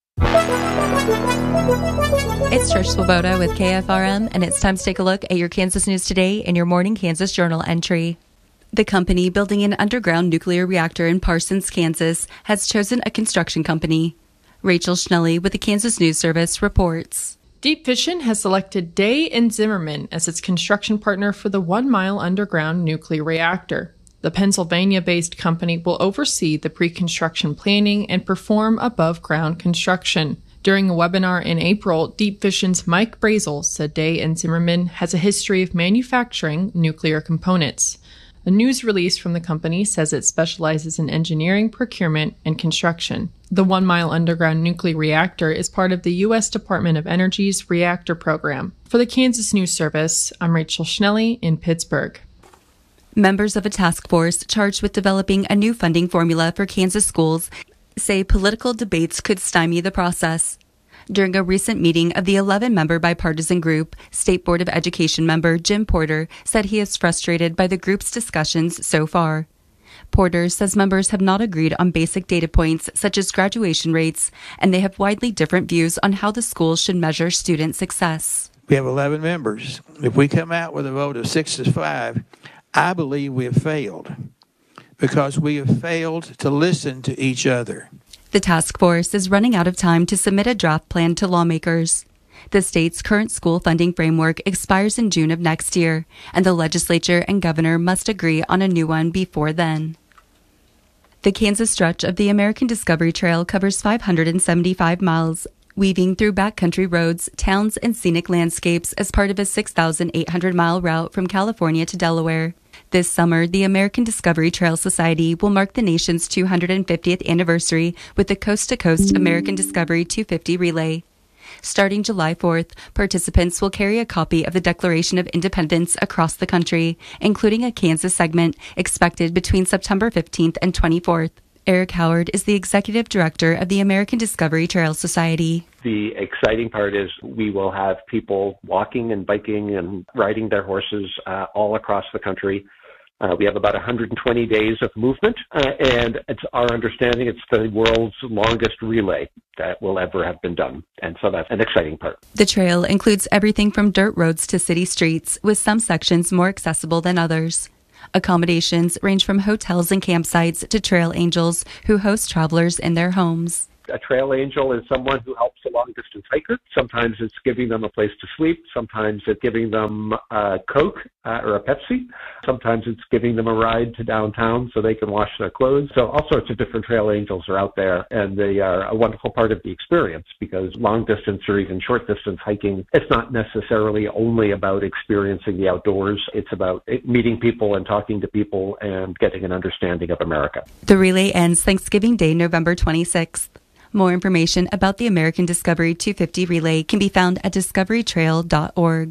It's Trish Swoboda with K F R M, and it's time to take a look at your Kansas news today in your Morning Kansas Journal entry. The company building an underground nuclear reactor in Parsons, Kansas, has chosen a construction company. Rachel Schnelly with the Kansas News Service reports. Deep Fission has selected Day and Zimmerman as its construction partner for the one-mile underground nuclear reactor. The Pennsylvania-based company will oversee the pre-construction planning and perform above-ground construction. During a webinar in April, Deep Fission's Mike Brazel said Day and Zimmerman has a history of manufacturing nuclear components. A news release from the company says it specializes in engineering, procurement, and construction. The one-mile underground nuclear reactor is part of the U S Department of Energy's reactor program. For the Kansas News Service, I'm Rachel Schnelly in Pittsburgh. Members of a task force charged with developing a new funding formula for Kansas schools say political debates could stymie the process. During a recent meeting of the eleven-member bipartisan group, State Board of Education member Jim Porter said he is frustrated by the group's discussions so far. Porter says members have not agreed on basic data points such as graduation rates, and they have widely different views on how the schools should measure student success. We have eleven members. If we come out with a vote of six to five, I believe we have failed because we have failed to listen to each other. The task force is running out of time to submit a draft plan to lawmakers. The state's current school funding framework expires in June of next year, and the legislature and governor must agree on a new one before then. The Kansas stretch of the American Discovery Trail covers five hundred seventy-five miles, weaving through backcountry roads, towns, and scenic landscapes as part of a six thousand eight hundred mile route from California to Delaware. This summer, the American Discovery Trail Society will mark the nation's two hundred fiftieth anniversary with the Coast to Coast American Discovery two fifty Relay. Starting July fourth, participants will carry a copy of the Declaration of Independence across the country, including a Kansas segment expected between September fifteenth and twenty-fourth. Eric Howard is the executive director of the American Discovery Trail Society. The exciting part is we will have people walking and biking and riding their horses uh, all across the country. Uh, we have about one hundred twenty days of movement, uh, and it's our understanding it's the world's longest relay that will ever have been done. And so that's an exciting part. The trail includes everything from dirt roads to city streets, with some sections more accessible than others. Accommodations range from hotels and campsites to trail angels who host travelers in their homes. A trail angel is someone who helps a long-distance hiker. Sometimes it's giving them a place to sleep. Sometimes it's giving them a Coke uh, or a Pepsi. Sometimes it's giving them a ride to downtown so they can wash their clothes. So all sorts of different trail angels are out there, and they are a wonderful part of the experience because long-distance or even short-distance hiking, it's not necessarily only about experiencing the outdoors. It's about meeting people and talking to people and getting an understanding of America. The relay ends Thanksgiving Day, November twenty-sixth. More information about the American Discovery two fifty Relay can be found at discovery trail dot org.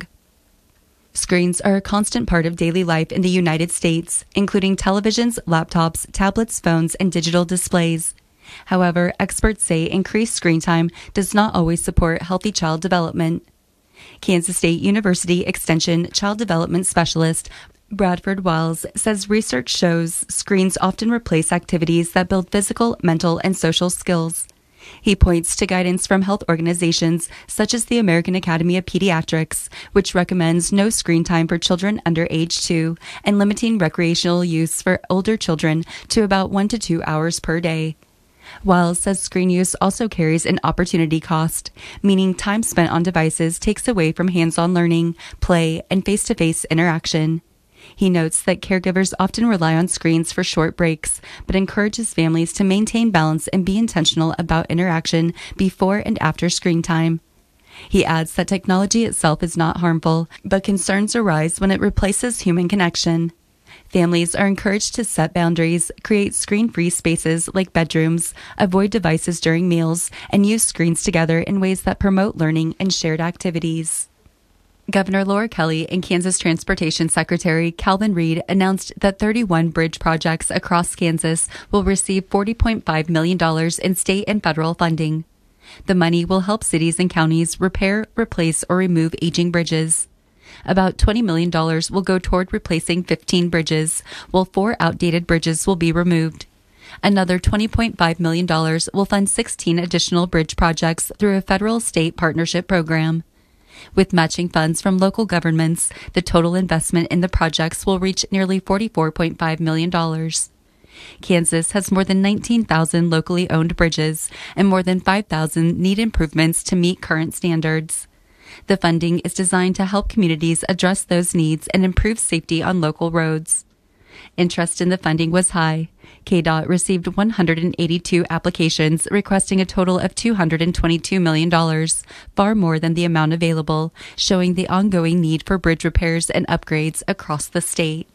Screens are a constant part of daily life in the United States, including televisions, laptops, tablets, phones, and digital displays. However, experts say increased screen time does not always support healthy child development. Kansas State University Extension Child Development Specialist Bradford Wells says research shows screens often replace activities that build physical, mental, and social skills. He points to guidance from health organizations such as the American Academy of Pediatrics, which recommends no screen time for children under age two and limiting recreational use for older children to about one to two hours per day. Wells says screen use also carries an opportunity cost, meaning time spent on devices takes away from hands-on learning, play, and face-to-face interaction. He notes that caregivers often rely on screens for short breaks, but encourages families to maintain balance and be intentional about interaction before and after screen time. He adds that technology itself is not harmful, but concerns arise when it replaces human connection. Families are encouraged to set boundaries, create screen-free spaces like bedrooms, avoid devices during meals, and use screens together in ways that promote learning and shared activities. Governor Laura Kelly and Kansas Transportation Secretary Calvin Reed announced that thirty-one bridge projects across Kansas will receive forty point five million dollars in state and federal funding. The money will help cities and counties repair, replace, or remove aging bridges. About twenty million dollars will go toward replacing fifteen bridges, while four outdated bridges will be removed. Another twenty point five million dollars will fund sixteen additional bridge projects through a federal-state partnership program. With matching funds from local governments, the total investment in the projects will reach nearly forty-four point five million dollars. Kansas has more than nineteen thousand locally owned bridges, and more than five thousand need improvements to meet current standards. The funding is designed to help communities address those needs and improve safety on local roads. Interest in the funding was high. K D O T received one hundred eighty-two applications requesting a total of two hundred twenty-two million dollars, far more than the amount available, showing the ongoing need for bridge repairs and upgrades across the state.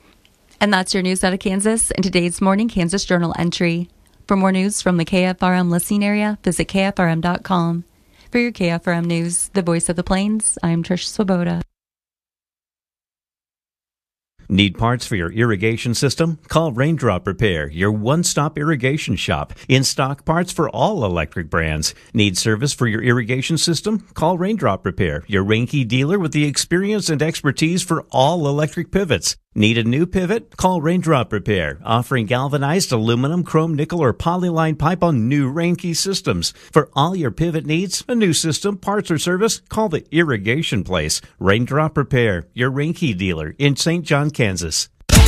And that's your news out of Kansas in today's Morning Kansas Journal entry. For more news from the K F R M listening area, visit K F R M dot com. For your K F R M News, the voice of the Plains, I'm Trish Swoboda. Need parts for your irrigation system? Call Raindrop Repair, your one-stop irrigation shop. In stock parts for all electric brands. Need service for your irrigation system? Call Raindrop Repair, your Reinke dealer with the experience and expertise for all electric pivots. Need a new pivot? Call Raindrop Repair, offering galvanized aluminum, chrome, nickel, or polyline pipe on new Reinke systems. For all your pivot needs, a new system, parts, or service, call the Irrigation Place. Raindrop Repair, your Reinke dealer in Saint John, Kansas.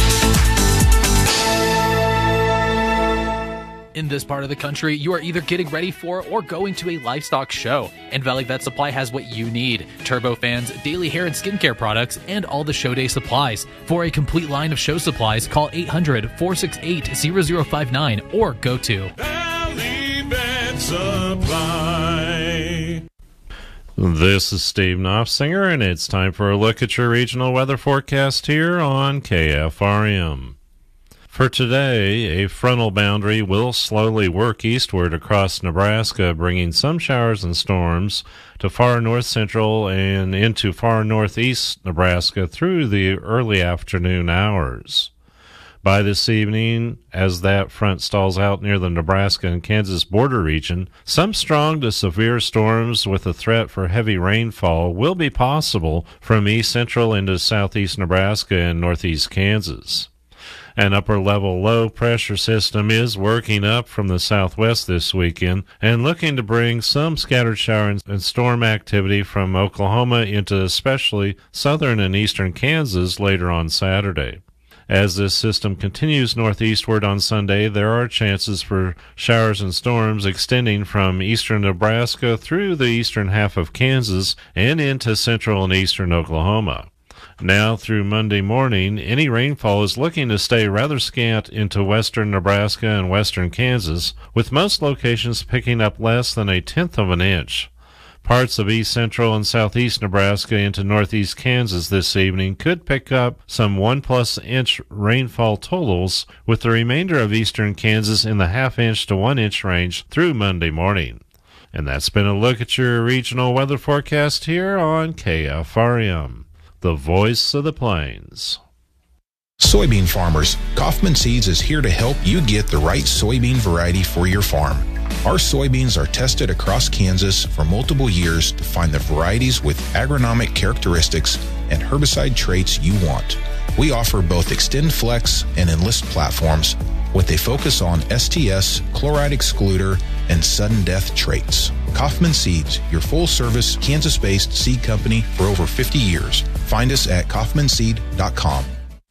In this part of the country, you are either getting ready for or going to a livestock show, and Valley Vet Supply has what you need: turbofans, daily hair and skincare products, and all the show day supplies. For a complete line of show supplies, call eight hundred, four six eight, zero zero five nine or go to Valley Vet Supply. This is Steve Knopfsinger, and it's time for a look at your regional weather forecast here on K F R M. For today, a frontal boundary will slowly work eastward across Nebraska, bringing some showers and storms to far north central and into far northeast Nebraska through the early afternoon hours. By this evening, as that front stalls out near the Nebraska and Kansas border region, some strong to severe storms with a threat for heavy rainfall will be possible from east central into southeast Nebraska and northeast Kansas. An upper-level low-pressure system is working up from the southwest this weekend and looking to bring some scattered shower and storm activity from Oklahoma into especially southern and eastern Kansas later on Saturday. As this system continues northeastward on Sunday, there are chances for showers and storms extending from eastern Nebraska through the eastern half of Kansas and into central and eastern Oklahoma. Now through Monday morning, any rainfall is looking to stay rather scant into western Nebraska and western Kansas, with most locations picking up less than a tenth of an inch. Parts of east central and southeast Nebraska into northeast Kansas this evening could pick up some one-plus inch rainfall totals, with the remainder of eastern Kansas in the half-inch to one-inch range through Monday morning. And that's been a look at your regional weather forecast here on K F R M, the voice of the plains. Soybean farmers, Kaufman Seeds is here to help you get the right soybean variety for your farm. Our soybeans are tested across Kansas for multiple years to find the varieties with agronomic characteristics and herbicide traits you want. We offer both Extend Flex and Enlist platforms with a focus on S T S, chloride excluder, and sudden death traits. Kaufman Seeds, your full-service Kansas-based seed company for over fifty years. Find us at kaufman seed dot com.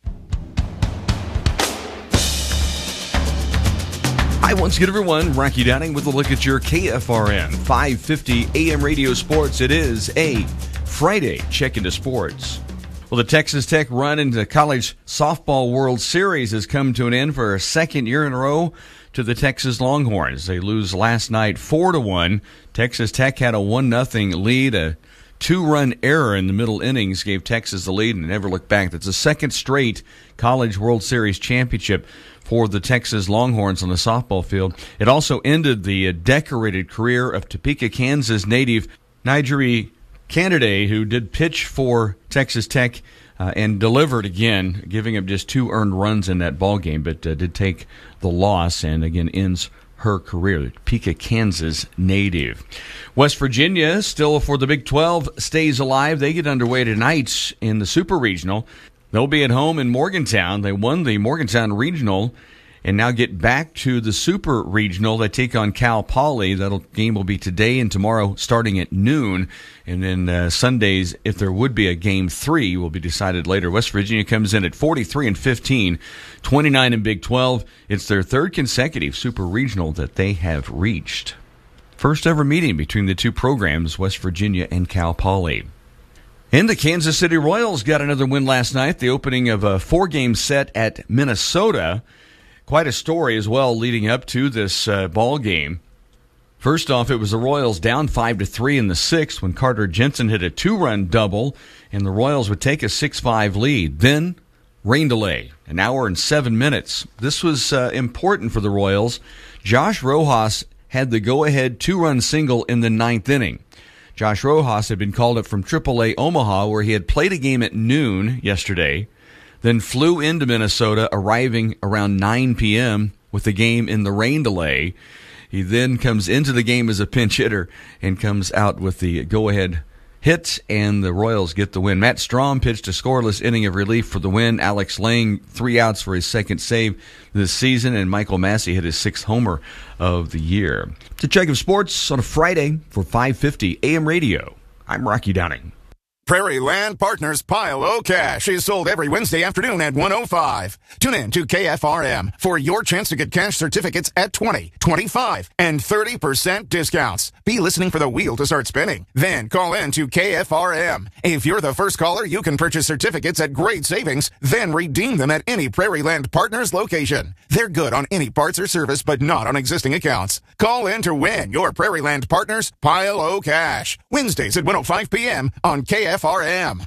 Hi, once again, everyone. Rocky Downing with a look at your K F R M five fifty A M radio sports. It is a Friday check into sports. Well, the Texas Tech run into the College Softball World Series has come to an end for a second year in a row to the Texas Longhorns. They lose last night four to one. Texas Tech had a one nothing lead. A two-run error in the middle innings gave Texas the lead and never looked back. That's a second straight College World Series championship for the Texas Longhorns on the softball field. It also ended the decorated career of Topeka, Kansas native Nigeri Candidate, who did pitch for Texas Tech uh, and delivered again, giving up just two earned runs in that ball game, but uh, did take the loss and again ends her career. The Topeka, Kansas native. West Virginia, still for the Big twelve, stays alive. They get underway tonight in the Super Regional. They'll be at home in Morgantown. They won the Morgantown Regional and now get back to the Super Regional. They take on Cal Poly. That game will be today and tomorrow starting at noon. And then uh, Sundays, if there would be a game three, will be decided later. West Virginia comes in at forty-three and fifteen, twenty-nine in Big twelve. It's their third consecutive Super Regional that they have reached. First ever meeting between the two programs, West Virginia and Cal Poly. And the Kansas City Royals got another win last night, the opening of a four-game set at Minnesota. Quite a story as well leading up to this uh, ball game. First off, it was the Royals down five to three in the sixth when Carter Jensen hit a two-run double, and the Royals would take a six five lead. Then, rain delay, an hour and seven minutes. This was uh, important for the Royals. Josh Rojas had the go-ahead two-run single in the ninth inning. Josh Rojas had been called up from triple A Omaha, where he had played a game at noon yesterday, then flew into Minnesota, arriving around nine p.m. with the game in the rain delay. He then comes into the game as a pinch hitter and comes out with the go-ahead hit, and the Royals get the win. Matt Strom pitched a scoreless inning of relief for the win. Alex Lang, three outs for his second save this season, and Michael Massey hit his sixth homer of the year. It's a check of sports on a Friday for five fifty A M radio. I'm Rocky Downing. Prairie Land Partners Pile O Cash is sold every Wednesday afternoon at one oh five. Tune in to K F R M for your chance to get cash certificates at twenty, twenty-five, and thirty percent discounts. Be listening for the wheel to start spinning. Then call in to K F R M. If you're the first caller, you can purchase certificates at great savings, then redeem them at any Prairie Land Partners location. They're good on any parts or service, but not on existing accounts. Call in to win your Prairie Land Partners Pile O Cash. Wednesdays at one oh five p.m. on K F R M.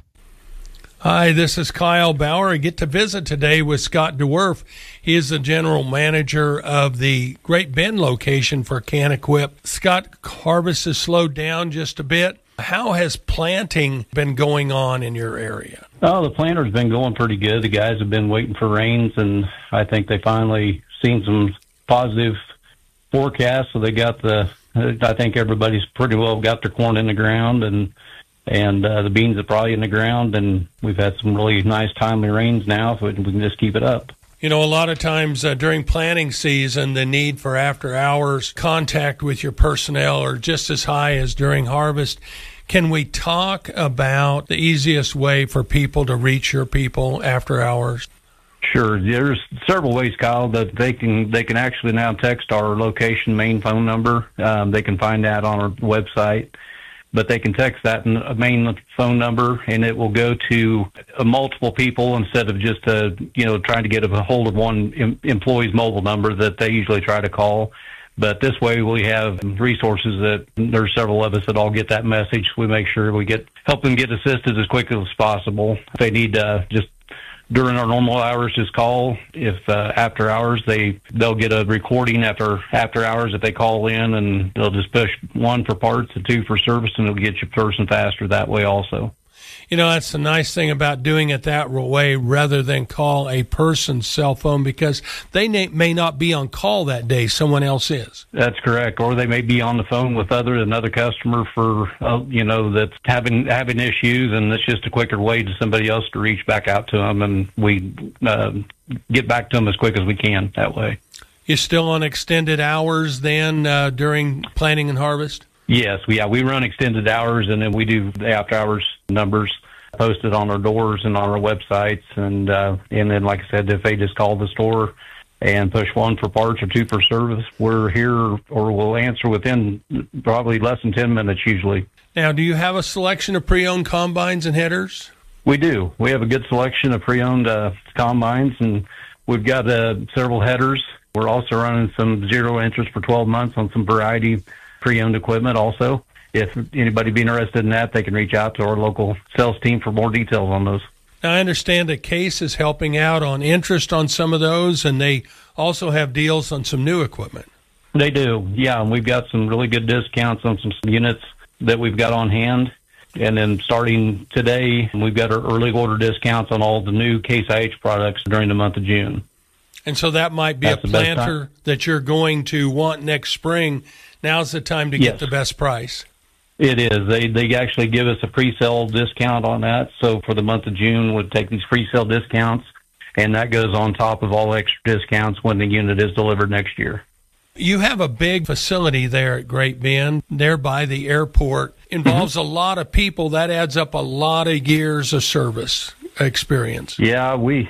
Hi, this is Kyle Bauer. I get to visit today with Scott DeWerf. He is the general manager of the Great Bend location for Can-Equip. Scott, harvest has slowed down just a bit. How has planting been going on in your area? Oh, the planter's been going pretty good. The guys have been waiting for rains, and I think they finally seen some positive forecasts, so they got the, I think everybody's pretty well got their corn in the ground, and And uh, the beans are probably in the ground, and we've had some really nice, timely rains now, so we can just keep it up. You know, a lot of times uh, during planting season, the need for after-hours contact with your personnel are just as high as during harvest. Can we talk about the easiest way for people to reach your people after hours? Sure. There's several ways, Kyle, that they can they can actually now text our location main phone number. Um, they can find that on our website. But they can text that main phone number, and it will go to uh, multiple people instead of just, uh, you know, trying to get a hold of one em- employee's mobile number that they usually try to call. But this way we have resources that there's several of us that all get that message. We make sure we get help them get assisted as quickly as possible. If they need uh, just during our normal hours, just call. If uh, after hours, they they'll get a recording after after hours if they call in, and they'll just push one for parts and two for service, and it'll get your person faster that way also. You know, that's the nice thing about doing it that way rather than call a person's cell phone, because they may not be on call that day. Someone else is. That's correct. Or they may be on the phone with other another customer for, uh, you know, that's having having issues, and it's just a quicker way to somebody else to reach back out to them, and we uh, get back to them as quick as we can that way. You're still on extended hours then uh, during planting and harvest? Yes, we, yeah, we run extended hours, and then we do the after-hours numbers posted on our doors and on our websites. And uh, and then, like I said, if they just call the store and push one for parts or two for service, we're here, or we'll answer within probably less than ten minutes usually. Now, do you have a selection of pre-owned combines and headers? We do. We have a good selection of pre-owned uh, combines, and we've got uh, several headers. We're also running some zero interest for twelve months on some variety pre-owned equipment also. If anybody be interested in that, they can reach out to our local sales team for more details on those. Now, I understand that Case is helping out on interest on some of those, and they also have deals on some new equipment. They do, yeah, and we've got some really good discounts on some units that we've got on hand. And then starting today, we've got our early order discounts on all the new Case I H products during the month of June. And so that might be That's a planter that you're going to want next spring. Now's the time to Yes. get the best price. It is. They they actually give us a pre-sale discount on that. So for the month of June, we'll take these pre-sale discounts, and that goes on top of all extra discounts when the unit is delivered next year. You have a big facility there at Great Bend, there by the airport. Involves Mm-hmm. a lot of people. That adds up a lot of years of service experience. Yeah, we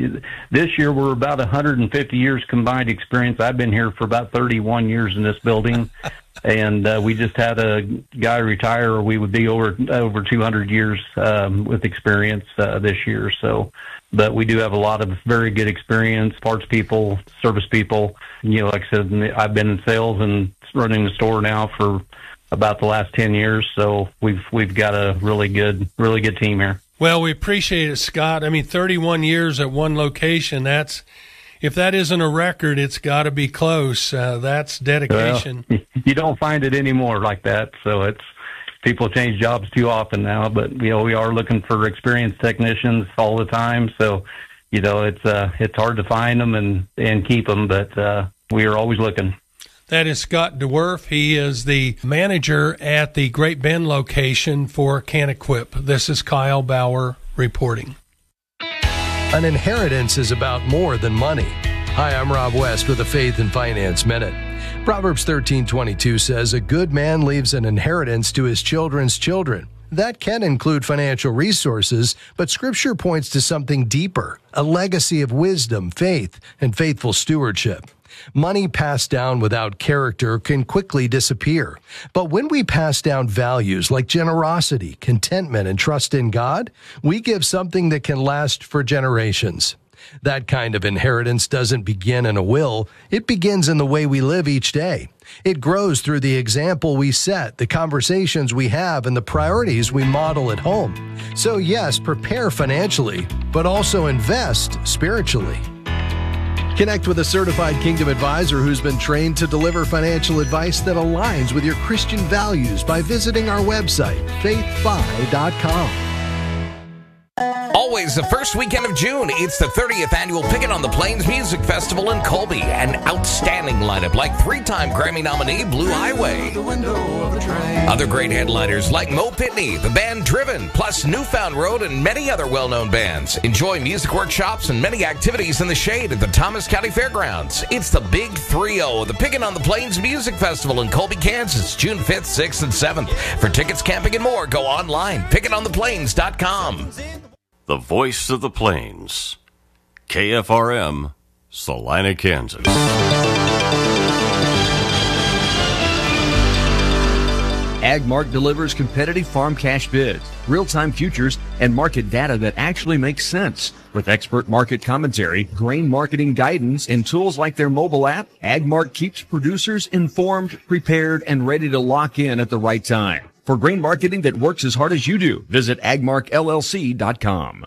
this year we're about one hundred fifty years combined experience. I've been here for about thirty-one years in this building, and uh, we just had a guy retire, or we would be over over two hundred years um, with experience uh, this year. So, but we do have a lot of very good experience, parts people, service people. You know, like I said, I've been in sales and running the store now for about the last ten years. So we've we've got a really good really good team here. Well, we appreciate it, Scott. I mean, thirty-one years at one location, that's, if that isn't a record, it's got to be close. Uh, that's dedication. Well, you don't find it anymore like that. So it's, people change jobs too often now, but, you know, we are looking for experienced technicians all the time. So, you know, it's, uh, it's hard to find them and, and keep them, but, uh, we are always looking. That is Scott DeWerf. He is the manager at the Great Bend location for Can-Equip. This is Kyle Bauer reporting. An inheritance is about more than money. Hi, I'm Rob West with a Faith and Finance Minute. Proverbs thirteen twenty-two says, "A good man leaves an inheritance to his children's children, That can include financial resources, but Scripture points to something deeper, a legacy of wisdom, faith, and faithful stewardship. Money passed down without character can quickly disappear. But when we pass down values like generosity, contentment, and trust in God, we give something that can last for generations. That kind of inheritance doesn't begin in a will. It begins in the way we live each day. It grows through the example we set, the conversations we have, and the priorities we model at home. So yes, prepare financially, but also invest spiritually. Connect with a certified Kingdom advisor who's been trained to deliver financial advice that aligns with your Christian values by visiting our website, faith fi dot com. Always the first weekend of June, it's the thirtieth annual Pickin' on the Plains Music Festival in Colby. An outstanding lineup like three-time Grammy nominee Blue Highway. Other great headliners like Mo Pitney, the band Driven, plus Newfound Road and many other well-known bands. Enjoy music workshops and many activities in the shade at the Thomas County Fairgrounds. It's the Big three oh, the Pickin' on the Plains Music Festival in Colby, Kansas, June fifth, sixth, and seventh. For tickets, camping, and more, go online, pickin on the plains dot com. The voice of the plains. K F R M, Salina, Kansas. AgMark delivers competitive farm cash bids, real-time futures, and market data that actually makes sense. With expert market commentary, grain marketing guidance, and tools like their mobile app, AgMark keeps producers informed, prepared, and ready to lock in at the right time. For grain marketing that works as hard as you do, visit ag mark L L C dot com.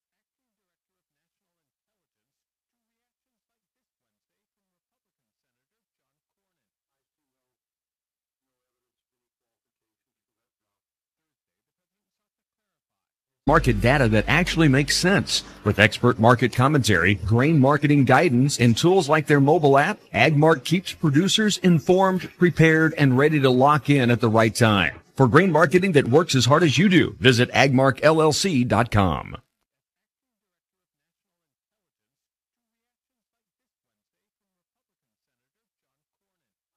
Market data that actually makes sense. With expert market commentary, grain marketing guidance, and tools like their mobile app, AgMark keeps producers informed, prepared, and ready to lock in at the right time. For grain marketing that works as hard as you do, visit ag mark L L C dot com.